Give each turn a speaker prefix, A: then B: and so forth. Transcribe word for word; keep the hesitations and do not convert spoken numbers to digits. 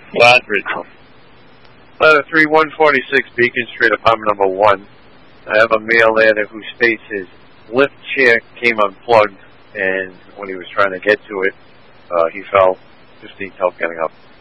A: Flatbridge. Letter three one forty-six Beacon Street, apartment number one. I have a male there who states his lift chair came unplugged, and when he was trying to get to it, uh, he fell. Just needs help getting up.